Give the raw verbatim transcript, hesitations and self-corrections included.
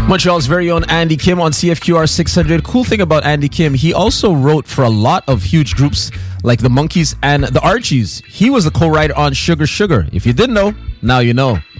Montreal's very own Andy Kim on C F Q R six hundred. Cool thing about Andy Kim, he also wrote for a lot of huge groups like the Monkees and the Archies. He was the co-writer on Sugar Sugar. If you didn't know, now you know.